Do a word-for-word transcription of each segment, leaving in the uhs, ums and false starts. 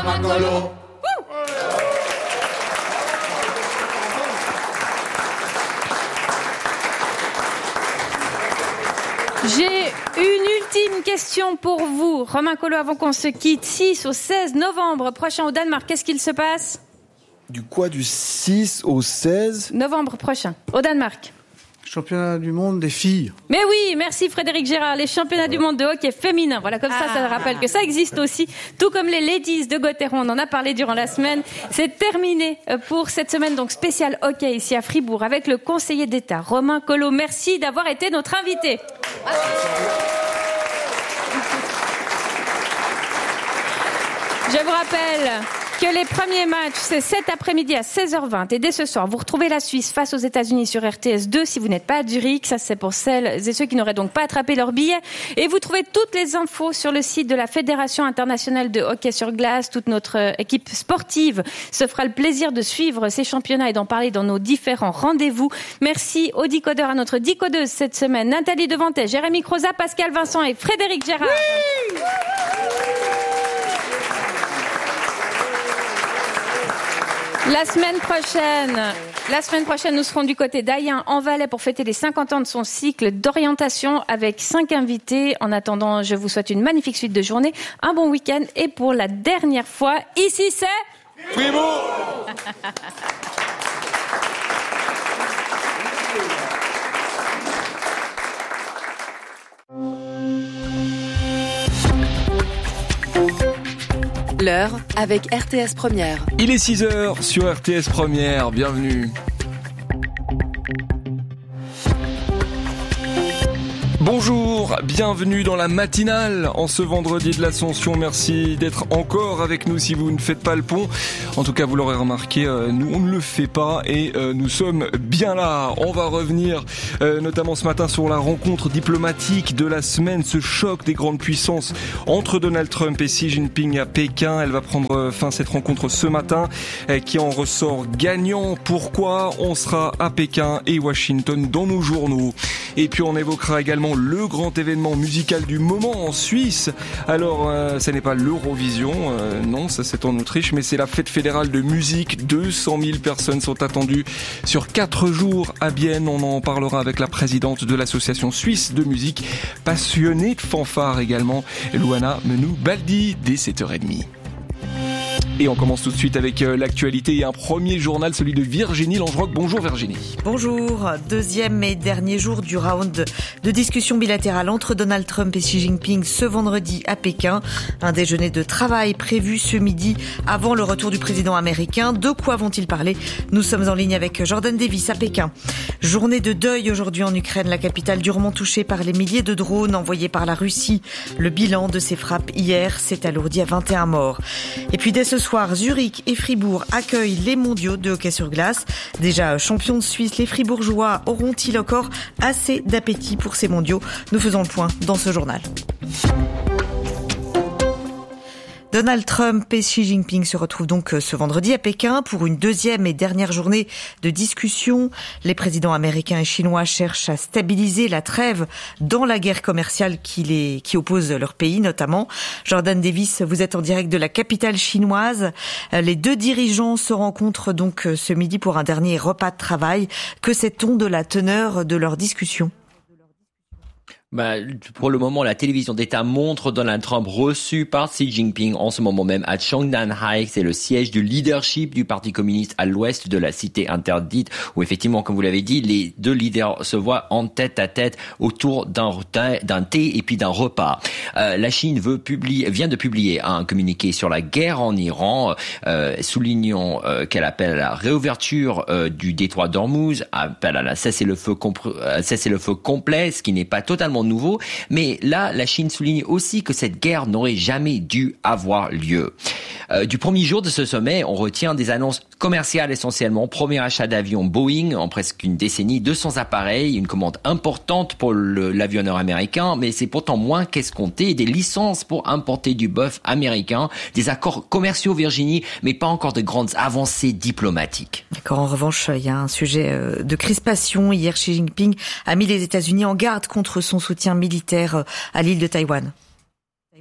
Romain Colo. J'ai une ultime question pour vous. Romain Colo, avant qu'on se quitte, six au seize novembre prochain au Danemark, qu'est-ce qu'il se passe ? Du quoi, du six au seize novembre prochain, au Danemark. Championnat du monde des filles. Mais oui, merci Frédéric Gérard, les championnats du monde de hockey féminin. Voilà, comme ça, ça rappelle que ça existe aussi. Tout comme les Ladies de Gauthieron, on en a parlé durant la semaine. C'est terminé pour cette semaine, donc spéciale hockey ici à Fribourg, avec le conseiller d'État Romain Colo. Merci d'avoir été notre invité. Je vous rappelle que les premiers matchs, c'est cet après-midi à seize heures vingt. Et dès ce soir, vous retrouvez la Suisse face aux États-Unis sur R T S deux si vous n'êtes pas à Zurich. Ça, c'est pour celles et ceux qui n'auraient donc pas attrapé leur billet. Et vous trouvez toutes les infos sur le site de la Fédération internationale de hockey sur glace. Toute notre équipe sportive se fera le plaisir de suivre ces championnats et d'en parler dans nos différents rendez-vous. Merci aux décodeurs, à notre décodeuse cette semaine, Nathalie Devantet, Jérémy Croza, Pascal Vincent et Frédéric Gérard. Oui La semaine prochaine, la semaine prochaine, nous serons du côté d'Ayen en Valais pour fêter les cinquante ans de son cycle d'orientation avec cinq invités. En attendant, je vous souhaite une magnifique suite de journée, un bon week-end et pour la dernière fois, ici c'est Fribourg. L'heure avec R T S Première. Il est six heures sur R T S Première, bienvenue. Bonjour, bienvenue dans la matinale en ce vendredi de l'Ascension. Merci d'être encore avec nous si vous ne faites pas le pont. En tout cas, vous l'aurez remarqué, euh, nous on ne le fait pas et euh, nous sommes bien là. On va revenir euh, notamment ce matin sur la rencontre diplomatique de la semaine, ce choc des grandes puissances entre Donald Trump et Xi Jinping à Pékin. Elle va prendre fin cette rencontre ce matin euh, qui en ressort gagnant. Pourquoi ? On sera à Pékin et Washington dans nos journaux. Et puis on évoquera également le grand événement musical du moment en Suisse. Alors, euh, ce n'est pas l'Eurovision, euh, non, ça c'est en Autriche, mais c'est la fête fédérale de musique. deux cent mille personnes sont attendues sur quatre jours à Bienne. On en parlera avec la présidente de l'association suisse de musique, passionnée de fanfare également, Luana Menou-Baldi, dès sept heures trente. Et on commence tout de suite avec l'actualité et un premier journal, celui de Virginie Langeroc. Bonjour Virginie. Bonjour. Deuxième et dernier jour du round de discussion bilatérale entre Donald Trump et Xi Jinping ce vendredi à Pékin. Un déjeuner de travail prévu ce midi avant le retour du président américain. De quoi vont-ils parler ? Nous sommes en ligne avec Jordan Davis à Pékin. Journée de deuil aujourd'hui en Ukraine, la capitale durement touchée par les milliers de drones envoyés par la Russie. Le bilan de ces frappes hier s'est alourdi à vingt et un morts. Et puis dès ce soir, Zurich et Fribourg accueillent les mondiaux de hockey sur glace. Déjà champions de Suisse, les Fribourgeois auront-ils encore assez d'appétit pour ces mondiaux ? Nous faisons le point dans ce journal. Donald Trump et Xi Jinping se retrouvent donc ce vendredi à Pékin pour une deuxième et dernière journée de discussion. Les présidents américains et chinois cherchent à stabiliser la trêve dans la guerre commerciale qui, les, qui oppose leurs pays notamment. Jordan Davis, vous êtes en direct de la capitale chinoise. Les deux dirigeants se rencontrent donc ce midi pour un dernier repas de travail. Que sait-on de la teneur de leur discussion ? Bah, pour le moment, la télévision d'État montre Donald Trump reçu par Xi Jinping en ce moment même à Chongdan-hai. C'est le siège du leadership du Parti communiste à l'ouest de la cité interdite, où effectivement, comme vous l'avez dit, les deux leaders se voient en tête à tête autour d'un, d'un thé et puis d'un repas. Euh, la Chine veut publier, vient de publier un communiqué sur la guerre en Iran, euh, soulignant euh, qu'elle appelle à la réouverture euh, du détroit d'Ormuz, appelle à la cessez-le-feu, compr- euh, cessez-le-feu complet, ce qui n'est pas totalement nouveau, mais là, la Chine souligne aussi que cette guerre n'aurait jamais dû avoir lieu. Euh, du premier jour de ce sommet, on retient des annonces commerciales essentiellement. Premier achat d'avions Boeing en presque une décennie, deux cents appareils, une commande importante pour le, l'avionneur américain, mais c'est pourtant moins qu'escompté. Des licences pour importer du bœuf américain, des accords commerciaux Virginie, mais pas encore de grandes avancées diplomatiques. D'accord, en revanche, il y a un sujet de crispation. Hier, Xi Jinping a mis les États-Unis en garde contre son soutien militaire à l'île de Taïwan.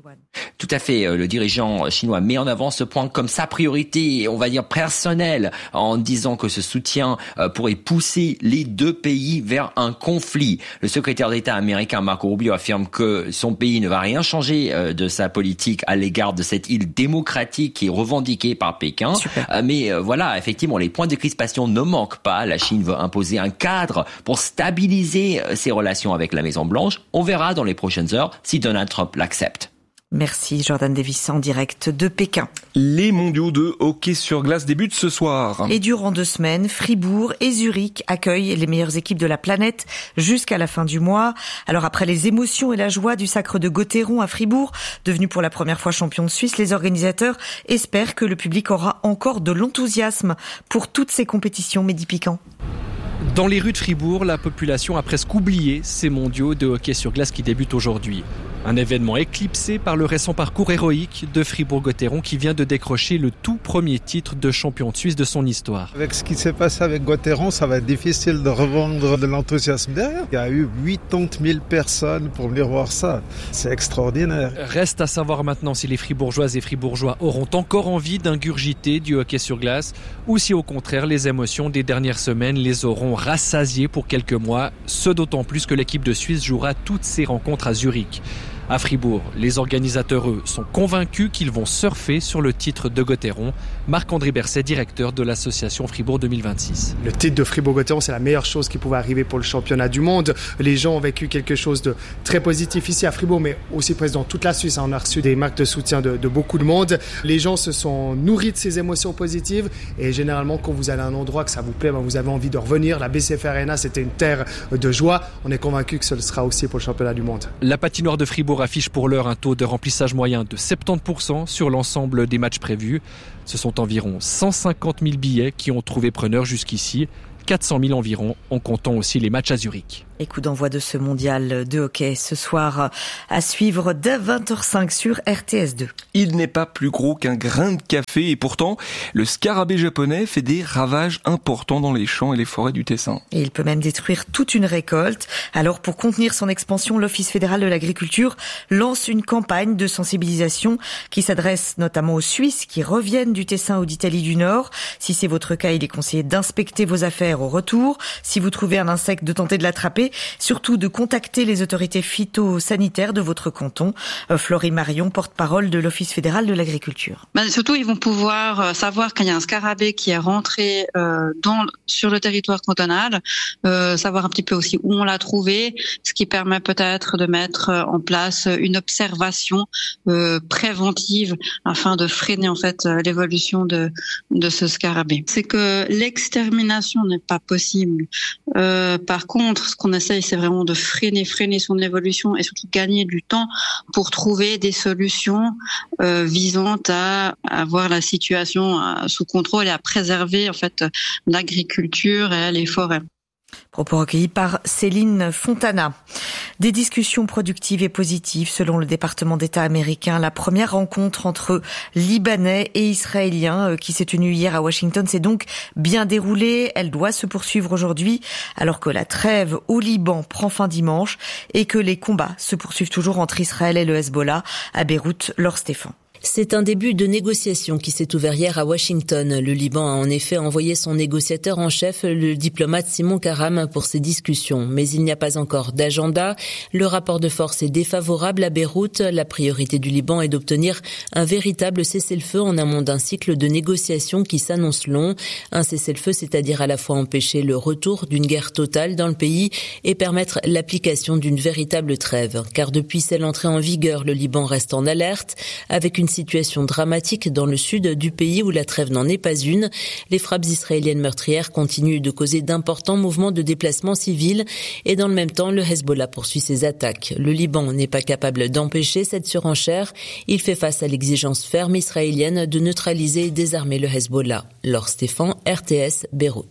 Tout à fait. Le dirigeant chinois met en avant ce point comme sa priorité, on va dire personnelle, en disant que ce soutien pourrait pousser les deux pays vers un conflit. Le secrétaire d'État américain Marco Rubio affirme que son pays ne va rien changer de sa politique à l'égard de cette île démocratique qui est revendiquée par Pékin. Super. Mais voilà, effectivement, les points de crispation ne manquent pas. La Chine veut imposer un cadre pour stabiliser ses relations avec la Maison-Blanche. On verra dans les prochaines heures si Donald Trump l'accepte. Merci Jordan Davis en direct de Pékin. Les mondiaux de hockey sur glace débutent ce soir. Et durant deux semaines, Fribourg et Zurich accueillent les meilleures équipes de la planète jusqu'à la fin du mois. Alors après les émotions et la joie du sacre de Gauthieron à Fribourg, devenu pour la première fois champion de Suisse, les organisateurs espèrent que le public aura encore de l'enthousiasme pour toutes ces compétitions. Mehdi Piquant. Dans les rues de Fribourg, la population a presque oublié ces mondiaux de hockey sur glace qui débutent aujourd'hui. Un événement éclipsé par le récent parcours héroïque de Fribourg-Gauthieron qui vient de décrocher le tout premier titre de champion de Suisse de son histoire. Avec ce qui s'est passé avec Gauthieron, ça va être difficile de revendre de l'enthousiasme derrière. Il y a eu quatre-vingt mille personnes pour venir voir ça. C'est extraordinaire. Reste à savoir maintenant si les Fribourgeoises et Fribourgeois auront encore envie d'ingurgiter du hockey sur glace ou si au contraire les émotions des dernières semaines les auront rassasiés pour quelques mois. Ce d'autant plus que l'équipe de Suisse jouera toutes ses rencontres à Zurich. À Fribourg, les organisateurs, eux, sont convaincus qu'ils vont surfer sur le titre de Gauthieron. Marc-André Berset, directeur de l'association Fribourg deux mille vingt-six. Le titre de Fribourg-Gauthieron, c'est la meilleure chose qui pouvait arriver pour le championnat du monde. Les gens ont vécu quelque chose de très positif ici à Fribourg, mais aussi presque dans toute la Suisse. On a reçu des marques de soutien de, de beaucoup de monde. Les gens se sont nourris de ces émotions positives et généralement, quand vous allez à un endroit que ça vous plaît, ben vous avez envie de revenir. La B C F Arena, c'était une terre de joie. On est convaincu que ce sera aussi pour le championnat du monde. La patinoire de Fribourg affiche pour l'heure un taux de remplissage moyen de soixante-dix pour cent sur l'ensemble des matchs prévus. Ce sont environ cent cinquante mille billets qui ont trouvé preneur jusqu'ici, quatre cent mille environ en comptant aussi les matchs à Zurich. Et coup d'envoi de ce mondial de hockey ce soir à suivre dès vingt heures cinq sur R T S deux. Il n'est pas plus gros qu'un grain de café et pourtant, le scarabée japonais fait des ravages importants dans les champs et les forêts du Tessin. Et il peut même détruire toute une récolte. Alors pour contenir son expansion, l'Office fédéral de l'agriculture lance une campagne de sensibilisation qui s'adresse notamment aux Suisses qui reviennent du Tessin ou d'Italie du Nord. Si c'est votre cas, il est conseillé d'inspecter vos affaires au retour. Si vous trouvez un insecte, de tenter de l'attraper. Surtout de contacter les autorités phytosanitaires de votre canton. Florie Marion, porte-parole de l'Office fédéral de l'agriculture. Ben, surtout, ils vont pouvoir savoir qu'il y a un scarabée qui est rentré euh, dans, sur le territoire cantonal, euh, savoir un petit peu aussi où on l'a trouvé, ce qui permet peut-être de mettre en place une observation euh, préventive afin de freiner en fait l'évolution de, de ce scarabée. C'est que l'extermination n'est pas possible. Euh, par contre, ce qu'on essaye, c'est vraiment de freiner, freiner son évolution et surtout gagner du temps pour trouver des solutions euh, visant à avoir la situation à, sous contrôle et à préserver en fait l'agriculture et les forêts. Propos recueillis par Céline Fontana. Des discussions productives et positives selon le département d'État américain. La première rencontre entre Libanais et Israéliens qui s'est tenue hier à Washington s'est donc bien déroulée. Elle doit se poursuivre aujourd'hui alors que la trêve au Liban prend fin dimanche et que les combats se poursuivent toujours entre Israël et le Hezbollah à Beyrouth. Laure Stéphane. C'est un début de négociation qui s'est ouvert hier à Washington. Le Liban a en effet envoyé son négociateur en chef, le diplomate Simon Karam, pour ces discussions. Mais il n'y a pas encore d'agenda. Le rapport de force est défavorable à Beyrouth. La priorité du Liban est d'obtenir un véritable cessez-le-feu en amont d'un cycle de négociations qui s'annonce long. Un cessez-le-feu, c'est-à-dire à la fois empêcher le retour d'une guerre totale dans le pays et permettre l'application d'une véritable trêve. Car depuis celle entrée en vigueur, le Liban reste en alerte, avec une situation dramatique dans le sud du pays où la trêve n'en est pas une. Les frappes israéliennes meurtrières continuent de causer d'importants mouvements de déplacement civil et dans le même temps, le Hezbollah poursuit ses attaques. Le Liban n'est pas capable d'empêcher cette surenchère. Il fait face à l'exigence ferme israélienne de neutraliser et désarmer le Hezbollah. Laure Stéphane, R T S, Beyrouth.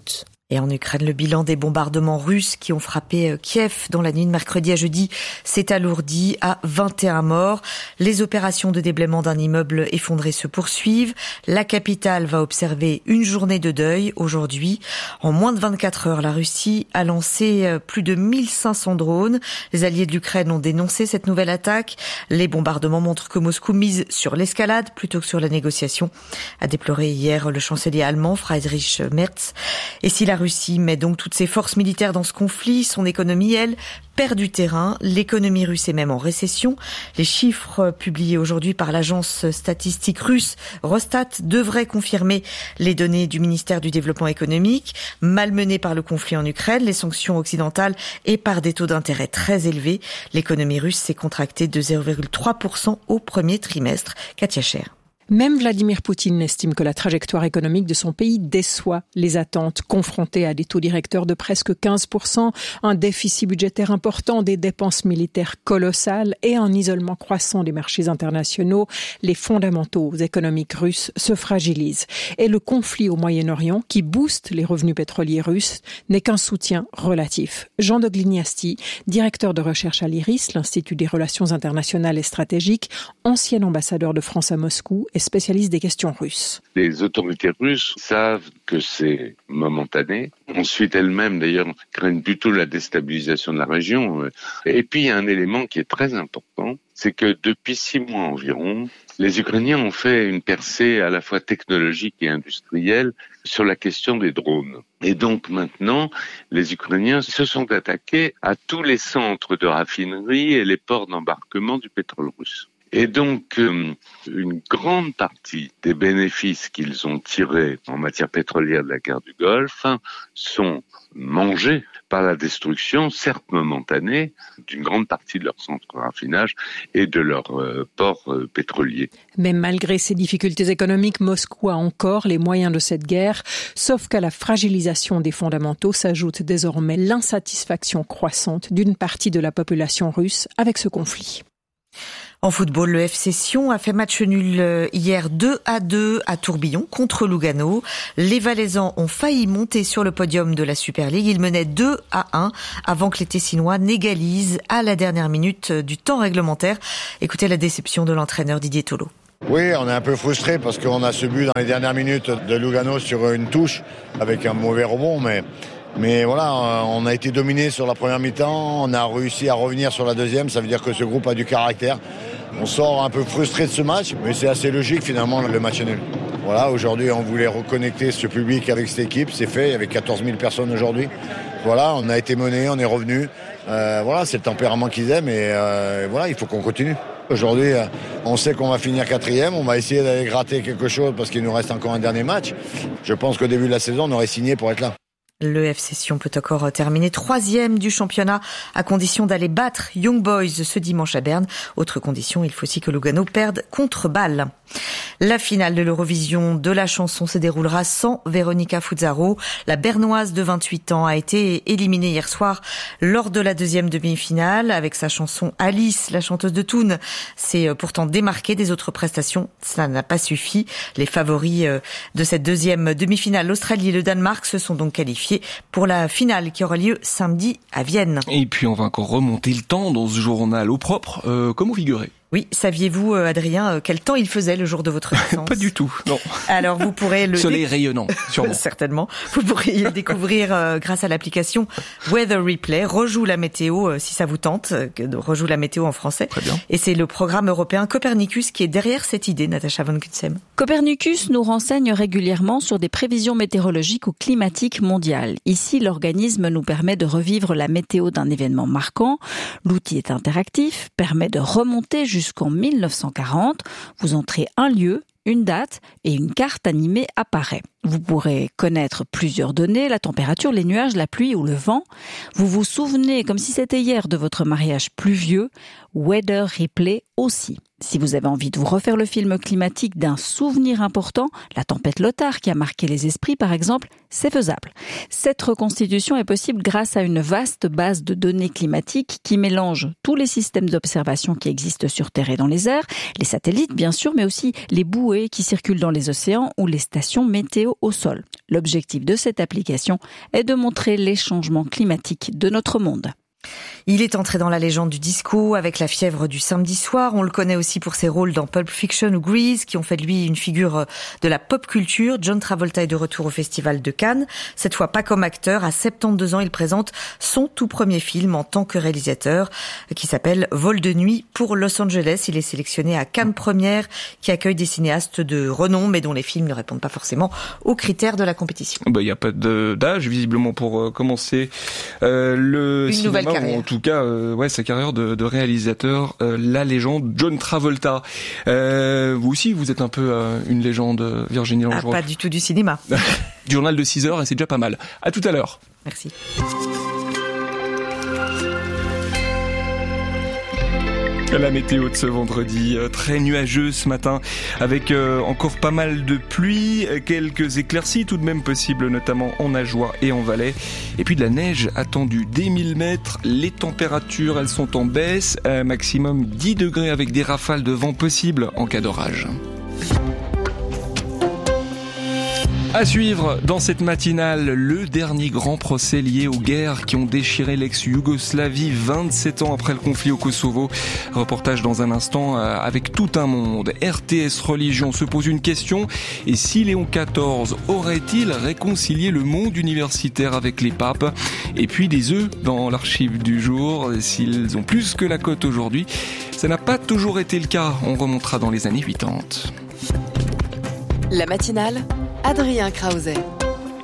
Et en Ukraine, le bilan des bombardements russes qui ont frappé Kiev dans la nuit de mercredi à jeudi s'est alourdi à vingt et un morts. Les opérations de déblaiement d'un immeuble effondré se poursuivent. La capitale va observer une journée de deuil aujourd'hui. En moins de vingt-quatre heures, la Russie a lancé plus de mille cinq cents drones. Les alliés de l'Ukraine ont dénoncé cette nouvelle attaque. Les bombardements montrent que Moscou mise sur l'escalade plutôt que sur la négociation, a déploré hier le chancelier allemand Friedrich Merz. Et si la Russie met donc toutes ses forces militaires dans ce conflit, son économie, elle, perd du terrain. L'économie russe est même en récession. Les chiffres publiés aujourd'hui par l'agence statistique russe Rostat devraient confirmer les données du ministère du Développement économique. Malmenée par le conflit en Ukraine, les sanctions occidentales et par des taux d'intérêt très élevés, l'économie russe s'est contractée de zéro virgule trois pour cent au premier trimestre. Katia Cher. Même Vladimir Poutine estime que la trajectoire économique de son pays déçoit les attentes, confronté à des taux directeurs de presque quinze pour cent, un déficit budgétaire important, des dépenses militaires colossales et un isolement croissant des marchés internationaux. Les fondamentaux économiques russes se fragilisent. Et le conflit au Moyen-Orient, qui booste les revenus pétroliers russes, n'est qu'un soutien relatif. Jean de Glignasti, directeur de recherche à l'I R I S, l'Institut des relations internationales et stratégiques, ancien ambassadeur de France à Moscou et spécialiste des questions russes. Les autorités russes savent que c'est momentané. Ensuite, elles-mêmes, d'ailleurs, craignent plutôt la déstabilisation de la région. Et puis, il y a un élément qui est très important, c'est que depuis six mois environ, les Ukrainiens ont fait une percée à la fois technologique et industrielle sur la question des drones. Et donc maintenant, les Ukrainiens se sont attaqués à tous les centres de raffinerie et les ports d'embarquement du pétrole russe. Et donc, euh, une grande partie des bénéfices qu'ils ont tirés en matière pétrolière de la guerre du Golfe sont mangés par la destruction, certes momentanée, d'une grande partie de leurs centres de raffinage et de leurs euh, ports euh, pétroliers. Mais malgré ces difficultés économiques, Moscou a encore les moyens de cette guerre, sauf qu'à la fragilisation des fondamentaux s'ajoute désormais l'insatisfaction croissante d'une partie de la population russe avec ce conflit. En football, le F C Sion a fait match nul hier deux à deux à Tourbillon contre Lugano. Les Valaisans ont failli monter sur le podium de la Super League. Ils menaient deux à un avant que les Tessinois n'égalisent à la dernière minute du temps réglementaire. Écoutez la déception de l'entraîneur Didier Tolo. Oui, on est un peu frustré parce qu'on a ce but dans les dernières minutes de Lugano sur une touche avec un mauvais rebond, mais... Mais voilà, on a été dominé sur la première mi-temps, on a réussi à revenir sur la deuxième, ça veut dire que ce groupe a du caractère. On sort un peu frustré de ce match, mais c'est assez logique finalement, le match est nul. Voilà, aujourd'hui on voulait reconnecter ce public avec cette équipe, c'est fait, il y avait quatorze mille personnes aujourd'hui. Voilà, on a été mené, on est revenu. Euh, voilà, c'est le tempérament qu'ils aiment et euh, voilà, il faut qu'on continue. Aujourd'hui, on sait qu'on va finir quatrième, on va essayer d'aller gratter quelque chose parce qu'il nous reste encore un dernier match. Je pense qu'au début de la saison, on aurait signé pour être là. Le F C Sion peut encore terminer troisième du championnat à condition d'aller battre Young Boys ce dimanche à Berne. Autre condition, il faut aussi que Lugano perde contre Bâle. La finale de l'Eurovision de la chanson se déroulera sans Veronica Fuzzaro. La Bernoise de vingt-huit ans a été éliminée hier soir lors de la deuxième demi-finale avec sa chanson Alice, la chanteuse de Toon. C'est pourtant démarqué des autres prestations. Ça n'a pas suffi. Les favoris de cette deuxième demi-finale, l'Australie et le Danemark, se sont donc qualifiés pour la finale qui aura lieu samedi à Vienne. Et puis on va encore remonter le temps dans ce journal au propre. Euh, comment figurer ? Oui, saviez-vous, Adrien, quel temps il faisait le jour de votre naissance ? Pas du tout, non. Alors vous pourrez le... Soleil rayonnant, sûrement. Certainement. Vous pourrez le découvrir euh, grâce à l'application Weather Replay. Rejoue la météo, euh, si ça vous tente. Euh, rejoue la météo en français. Très bien. Et c'est le programme européen Copernicus qui est derrière cette idée, Natacha von Kutsem. Copernicus nous renseigne régulièrement sur des prévisions météorologiques ou climatiques mondiales. Ici, l'organisme nous permet de revivre la météo d'un événement marquant. L'outil est interactif, permet de remonter jusqu'à jusqu'en mille neuf cent quarante. Vous entrez un lieu, une date et une carte animée apparaît. Vous pourrez connaître plusieurs données, la température, les nuages, la pluie ou le vent. Vous vous souvenez, comme si c'était hier, de votre mariage pluvieux. Weather Replay aussi. Si vous avez envie de vous refaire le film climatique d'un souvenir important, la tempête Lothar qui a marqué les esprits par exemple, c'est faisable. Cette reconstitution est possible grâce à une vaste base de données climatiques qui mélange tous les systèmes d'observation qui existent sur Terre et dans les airs, les satellites bien sûr, mais aussi les bouées qui circulent dans les océans ou les stations météo au sol. L'objectif de cette application est de montrer les changements climatiques de notre monde. Il est entré dans la légende du disco avec La fièvre du samedi soir. On le connaît aussi pour ses rôles dans Pulp Fiction ou Grease, qui ont fait de lui une figure de la pop culture. John Travolta est de retour au Festival de Cannes. Cette fois pas comme acteur. À soixante-douze ans, il présente son tout premier film en tant que réalisateur, qui s'appelle Vol de nuit pour Los Angeles. Il est sélectionné à Cannes Première, qui accueille des cinéastes de renom, mais dont les films ne répondent pas forcément aux critères de la compétition. Bah, il n'y a pas de, d'âge, visiblement, pour euh, commencer euh, le une cinéma. Nouvelle carrière. En tout cas, euh, ouais, sa carrière de, de réalisateur, euh, la légende John Travolta. Euh, vous aussi, vous êtes un peu euh, une légende, Virginie Langevin. Ah, pas du tout du cinéma. Du journal de six heures, et c'est déjà pas mal. À tout à l'heure. Merci. La météo de ce vendredi, très nuageux ce matin, avec euh, encore pas mal de pluie, quelques éclaircies tout de même possibles, notamment en Ajoie et en Valais. Et puis de la neige attendue dès mille mètres. Les températures, elles sont en baisse, euh, maximum dix degrés avec des rafales de vent possibles en cas d'orage. À suivre dans cette matinale, le dernier grand procès lié aux guerres qui ont déchiré l'ex-Yougoslavie vingt-sept ans après le conflit au Kosovo. Reportage dans un instant avec tout un monde. R T S Religion se pose une question. Et si Léon quatorze aurait-il réconcilié le monde universitaire avec les papes? Et puis des œufs dans l'archive du jour. S'ils ont plus que la cote aujourd'hui, ça n'a pas toujours été le cas. On remontera dans les années quatre-vingt-dix. La matinale, Adrien Krause.